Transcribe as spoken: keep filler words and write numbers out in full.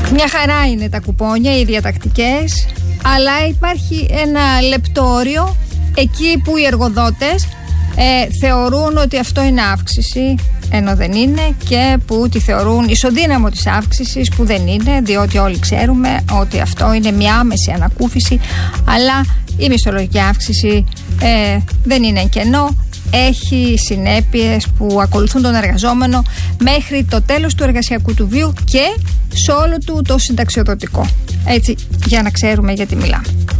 Μια χαρά είναι τα κουπόνια, οι διατακτικές, αλλά υπάρχει ένα λεπτόριο εκεί που οι εργοδότες ε, θεωρούν ότι αυτό είναι αύξηση, ενώ δεν είναι, και που τη θεωρούν ισοδύναμο της αύξησης, που δεν είναι, διότι όλοι ξέρουμε ότι αυτό είναι μια άμεση ανακούφιση, αλλά η μισθολογική αύξηση ε, δεν είναι κενό. Έχει συνέπειες που ακολουθούν τον εργαζόμενο μέχρι το τέλος του εργασιακού του βίου και σε όλο του το συνταξιοδοτικό. Έτσι, για να ξέρουμε γιατί μιλάμε.